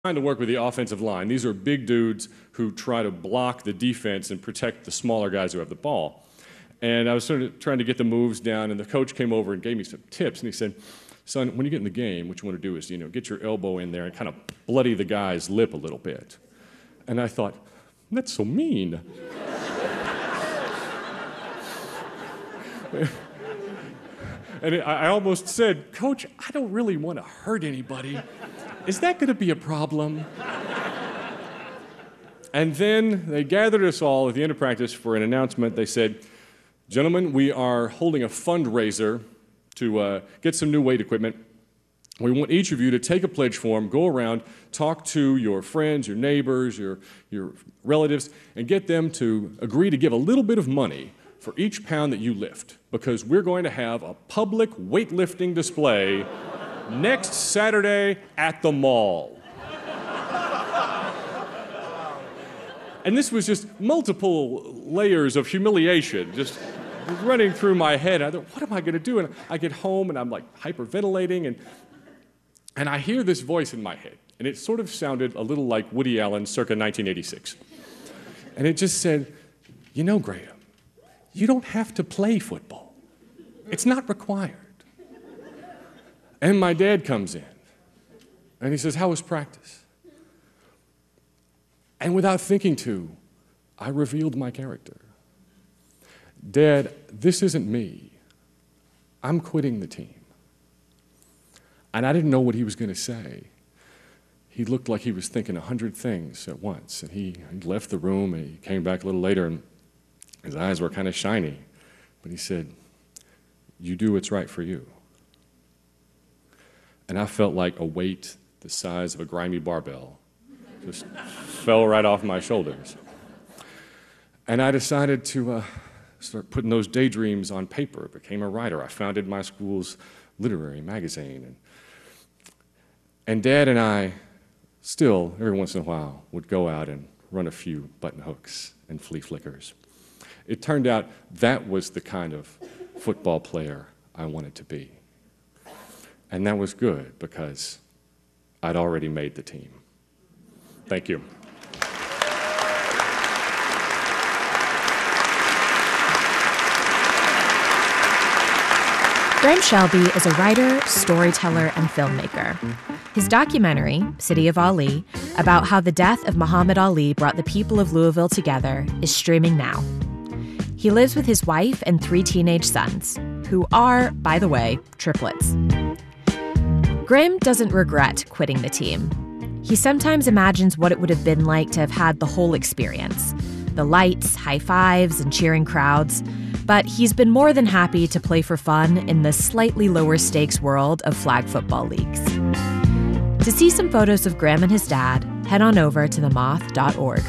trying to work with the offensive line. These are big dudes who try to block the defense and protect the smaller guys who have the ball. And I was sort of trying to get the moves down, and the coach came over and gave me some tips, and he said, son, when you get in the game, what you want to do is, get your elbow in there and kind of bloody the guy's lip a little bit. And I thought, that's so mean. And I almost said, Coach, I don't really want to hurt anybody. Is that going to be a problem? And then they gathered us all at the end of practice for an announcement. They said, gentlemen, we are holding a fundraiser to get some new weight equipment. We want each of you to take a pledge form, go around, talk to your friends, your neighbors, your relatives, and get them to agree to give a little bit of money for each pound that you lift, because we're going to have a public weightlifting display next Saturday at the mall. And this was just multiple layers of humiliation, just running through my head. I thought, what am I going to do? And I get home, and I'm like hyperventilating, and I hear this voice in my head, and it sort of sounded a little like Woody Allen circa 1986. And it just said, Graham, you don't have to play football. It's not required. And my dad comes in, and he says, how was practice? And without thinking to, I revealed my character. Dad, this isn't me. I'm quitting the team. And I didn't know what he was going to say. He looked like he was thinking 100 things at once. And he left the room, and he came back a little later, and his eyes were kind of shiny. But he said, you do what's right for you. And I felt like a weight the size of a grimy barbell just fell right off my shoulders. And I decided to start putting those daydreams on paper. I became a writer. I founded my school's literary magazine. And Dad and I still, every once in a while, would go out and run a few button hooks and flea flickers. It turned out that was the kind of football player I wanted to be. And that was good because I'd already made the team. Thank you. Graham Shelby is a writer, storyteller, and filmmaker. His documentary, City of Ali, about how the death of Muhammad Ali brought the people of Louisville together, is streaming now. He lives with his wife and 3 teenage sons, who are, by the way, triplets. Graham doesn't regret quitting the team. He sometimes imagines what it would have been like to have had the whole experience, the lights, high fives, and cheering crowds. But he's been more than happy to play for fun in the slightly lower stakes world of flag football leagues. To see some photos of Graham and his dad, head on over to themoth.org.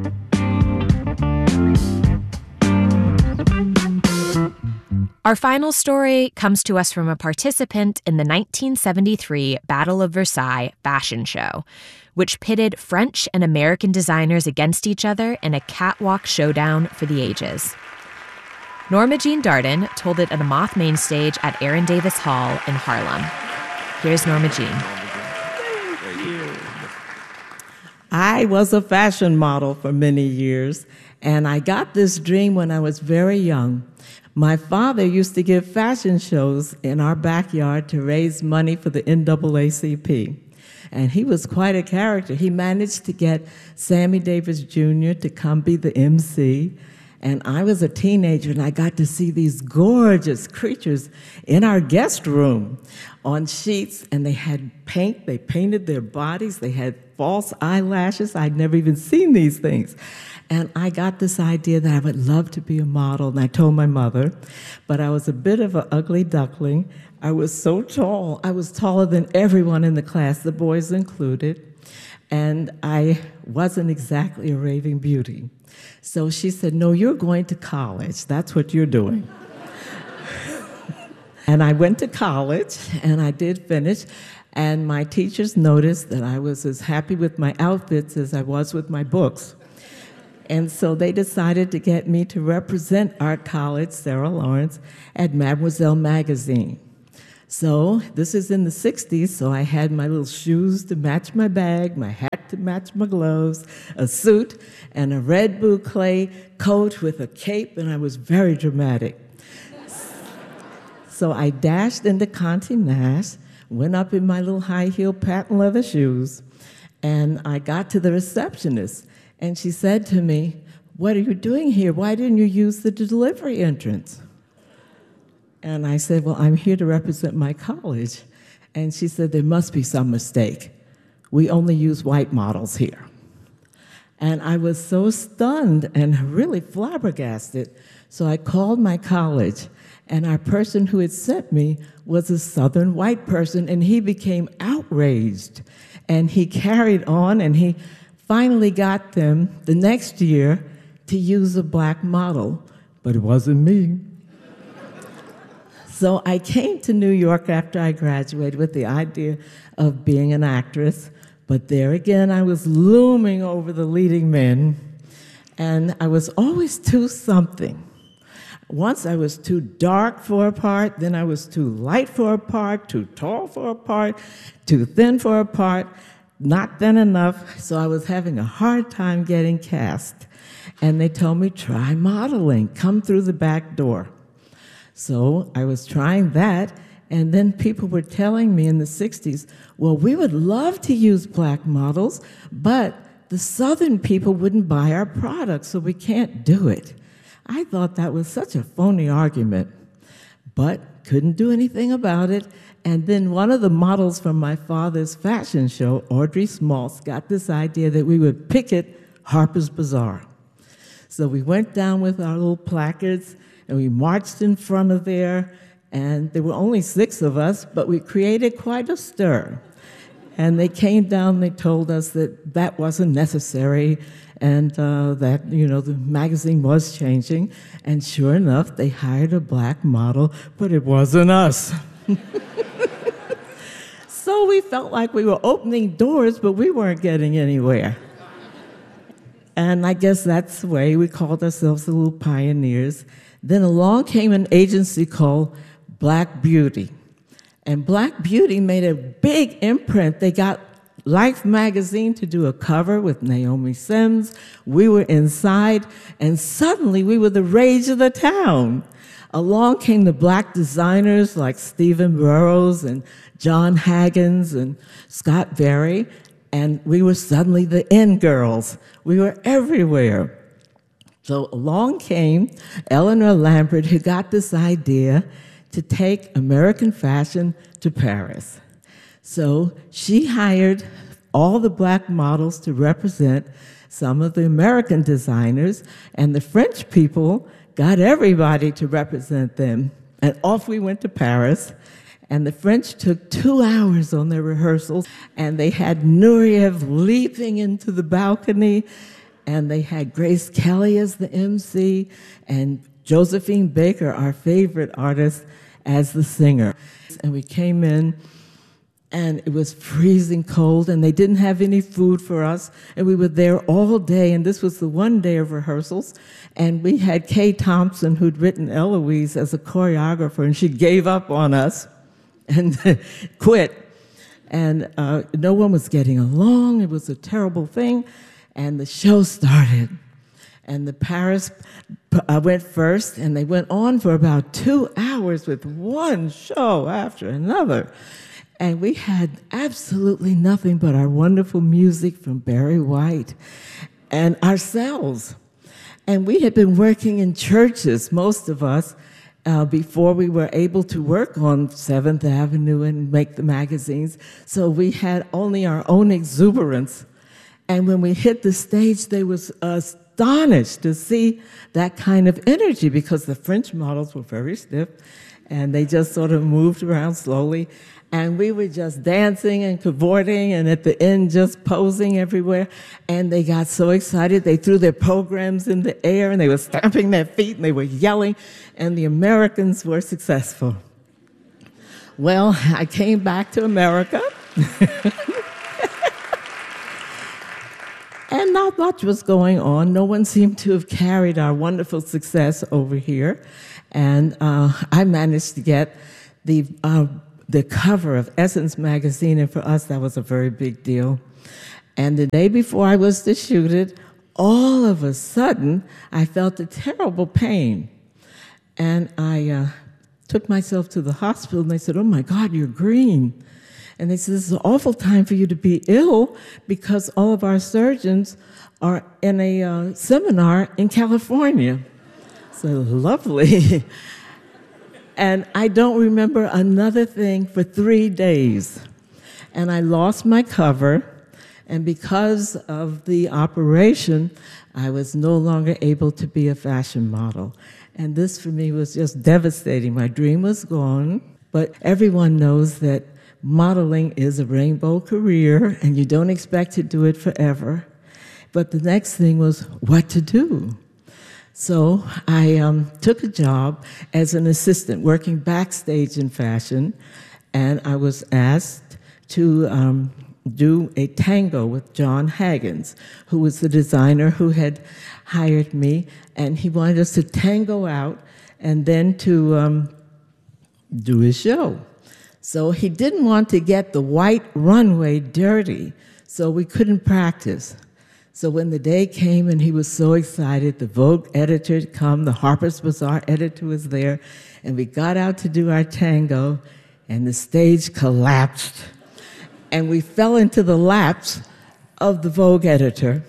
Our final story comes to us from a participant in the 1973 Battle of Versailles fashion show, which pitted French and American designers against each other in a catwalk showdown for the ages. Norma Jean Darden told it at a Moth main stage at Aaron Davis Hall in Harlem. Here's Norma Jean. Thank you. I was a fashion model for many years, and I got this dream when I was very young. My father used to give fashion shows in our backyard to raise money for the NAACP. And he was quite a character. He managed to get Sammy Davis Jr. to come be the MC. And I was a teenager, and I got to see these gorgeous creatures in our guest room on sheets, and they had paint. They painted their bodies. They had false eyelashes. I'd never even seen these things. And I got this idea that I would love to be a model, and I told my mother, but I was a bit of an ugly duckling. I was so tall. I was taller than everyone in the class, the boys included, and I wasn't exactly a raving beauty. So she said, no, you're going to college. That's what you're doing. And I went to college, and I did finish, and my teachers noticed that I was as happy with my outfits as I was with my books. And so they decided to get me to represent our college, Sarah Lawrence, at Mademoiselle magazine. So this is in the 60s, so I had my little shoes to match my bag, my hat to match my gloves, a suit, and a red boucle coat with a cape, and I was very dramatic. So I dashed into Conte Nast, went up in my little high-heel patent leather shoes, and I got to the receptionist, and she said to me, "What are you doing here? Why didn't you use the delivery entrance?" And I said, "Well, I'm here to represent my college." And she said, "There must be some mistake. We only use white models here." And I was so stunned and really flabbergasted. So I called my college, and our person who had sent me was a Southern white person, and he became outraged. And he carried on, and he finally got them the next year to use a black model, but it wasn't me. So I came to New York after I graduated with the idea of being an actress, but there again I was looming over the leading men, and I was always too something. Once I was too dark for a part, then I was too light for a part, too tall for a part, too thin for a part, not thin enough, so I was having a hard time getting cast. And they told me, "Try modeling, come through the back door." So I was trying that, and then people were telling me in the 60s, "Well, we would love to use black models, but the Southern people wouldn't buy our products, so we can't do it." I thought that was such a phony argument, but couldn't do anything about it. And then one of the models from my father's fashion show, Audrey Smaltz, got this idea that we would picket Harper's Bazaar. So we went down with our little placards, and we marched in front of there, and there were only 6 of us, but we created quite a stir. And they came down, they told us that that wasn't necessary, and that, the magazine was changing. And sure enough, they hired a black model, but it wasn't us. So we felt like we were opening doors, but we weren't getting anywhere. And I guess that's the way we called ourselves the little pioneers. Then along came an agency called Black Beauty. And Black Beauty made a big imprint. They got Life magazine to do a cover with Naomi Sims. We were inside, and suddenly we were the rage of the town. Along came the black designers like Stephen Burrows and John Haggins and Scott Berry, and we were suddenly the in girls. We were everywhere. So along came Eleanor Lambert, who got this idea to take American fashion to Paris. So she hired all the black models to represent some of the American designers, and the French people got everybody to represent them. And off we went to Paris, and the French took 2 hours on their rehearsals, and they had Nureyev leaping into the balcony, and they had Grace Kelly as the MC, and Josephine Baker, our favorite artist, as the singer. And we came in, and it was freezing cold, and they didn't have any food for us, and we were there all day, and this was the one day of rehearsals, and we had Kay Thompson, who'd written Eloise, as a choreographer, and she gave up on us and quit, and no one was getting along. It was a terrible thing, and the show started, and the Paris went first, and they went on for about 2 hours with one show after another. And we had absolutely nothing but our wonderful music from Barry White and ourselves. And we had been working in churches, most of us, before we were able to work on 7th Avenue and make the magazines. So we had only our own exuberance. And when we hit the stage, they was astonished to see that kind of energy, because the French models were very stiff, and they just sort of moved around slowly. And we were just dancing and cavorting, and at the end just posing everywhere. And they got so excited, they threw their programs in the air, and they were stamping their feet, and they were yelling, and the Americans were successful. Well, I came back to America, and not much was going on. No one seemed to have carried our wonderful success over here. And I managed to get the the cover of Essence magazine, and for us that was a very big deal. And the day before I was to shoot it, all of a sudden, I felt a terrible pain. And I took myself to the hospital, and they said, "Oh my God, you're green." And they said, "This is an awful time for you to be ill because all of our surgeons are in a seminar in California." So lovely. And I don't remember another thing for 3 days. And I lost my cover, and because of the operation, I was no longer able to be a fashion model. And this for me was just devastating. My dream was gone, but everyone knows that modeling is a rainbow career, and you don't expect to do it forever. But the next thing was what to do. So I took a job as an assistant working backstage in fashion, and I was asked to do a tango with John Haggins, who was the designer who had hired me, and he wanted us to tango out and then to do his show. So he didn't want to get the white runway dirty, so we couldn't practice. So when the day came and he was so excited, the Vogue editor had come, the Harper's Bazaar editor was there, and we got out to do our tango, and the stage collapsed. And we fell into the laps of the Vogue editor.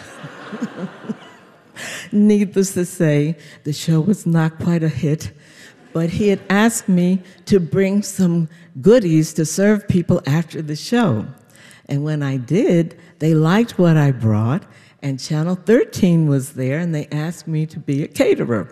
Needless to say, the show was not quite a hit, but he had asked me to bring some goodies to serve people after the show. And when I did, they liked what I brought, and Channel 13 was there, and they asked me to be a caterer.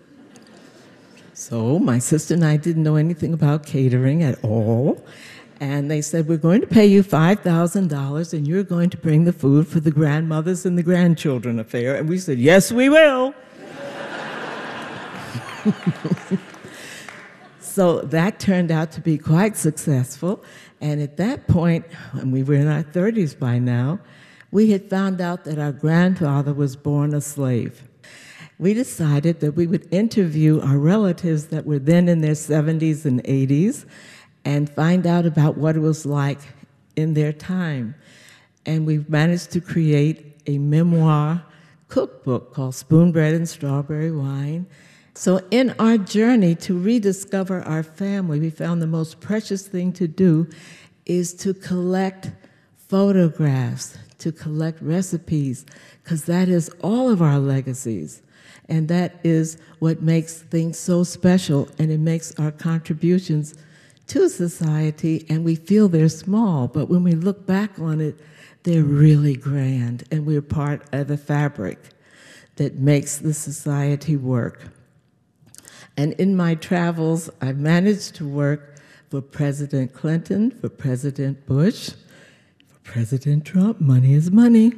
So my sister and I didn't know anything about catering at all, and they said, "We're going to pay you $5,000, and you're going to bring the food for the grandmothers and the grandchildren affair." And we said, "Yes, we will." So that turned out to be quite successful. And at that point, and we were in our 30s by now, we had found out that our grandfather was born a slave. We decided that we would interview our relatives that were then in their 70s and 80s and find out about what it was like in their time. And we managed to create a memoir cookbook called Spoon Bread and Strawberry Wine. So in our journey to rediscover our family, we found the most precious thing to do is to collect photographs, to collect recipes, because that is all of our legacies. And that is what makes things so special, and it makes our contributions to society, and we feel they're small, but when we look back on it, they're really grand, and we're part of the fabric that makes the society work. And in my travels, I've managed to work for President Clinton, for President Bush, for President Trump. Money is money.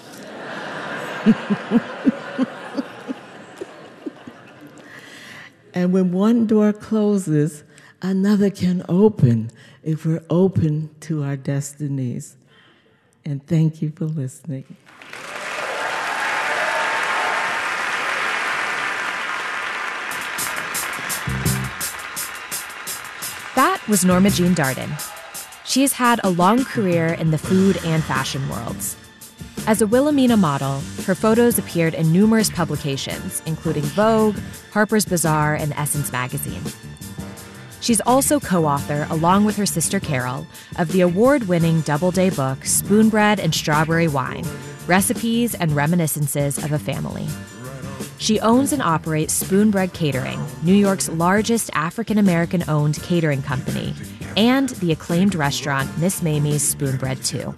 And when one door closes, another can open if we're open to our destinies. And thank you for listening. That was Norma Jean Darden. She has had a long career in the food and fashion worlds. As a Wilhelmina model, her photos appeared in numerous publications, including Vogue, Harper's Bazaar, and Essence magazine. She's also co-author, along with her sister Carol, of the award-winning Doubleday book Spoon Bread and Strawberry Wine, Recipes and Reminiscences of a Family. She owns and operates Spoon Bread Catering, New York's largest African-American-owned catering company, and the acclaimed restaurant Miss Mamie's Spoon Bread 2.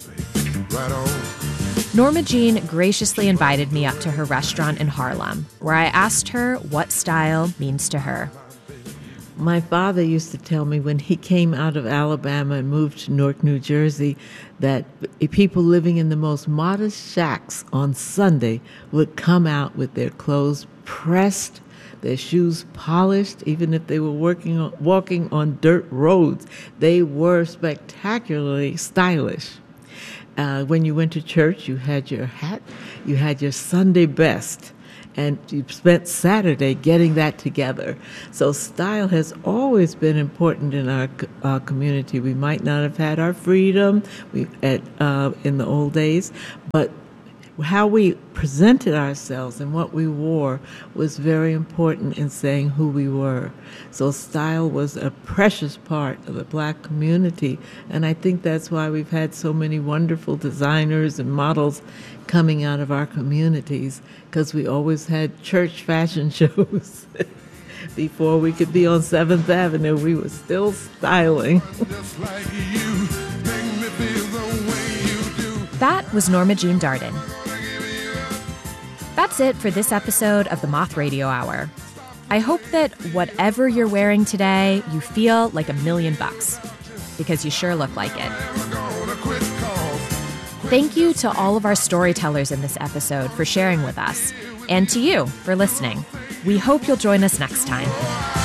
Norma Jean graciously invited me up to her restaurant in Harlem, where I asked her what style means to her. My father used to tell me when he came out of Alabama and moved to Newark, New Jersey, that people living in the most modest shacks on Sunday would come out with their clothes pressed, their shoes polished, even if they were walking on dirt roads. They were spectacularly stylish. When you went to church, you had your hat, you had your Sunday best. and you spent Saturday getting that together. So style has always been important in our community. We might not have had our freedom in the old days, but how we presented ourselves and what we wore was very important in saying who we were. So style was a precious part of the Black community, and I think that's why we've had so many wonderful designers and models coming out of our communities, because we always had church fashion shows. Before we could be on 7th Avenue, we were still styling. Just like you, make me feel the way you do. That was Norma Jean Darden. That's it for this episode of the Moth Radio Hour. I hope that whatever you're wearing today, you feel like $1,000,000, because you sure look like it. Thank you to all of our storytellers in this episode for sharing with us, and to you for listening. We hope you'll join us next time.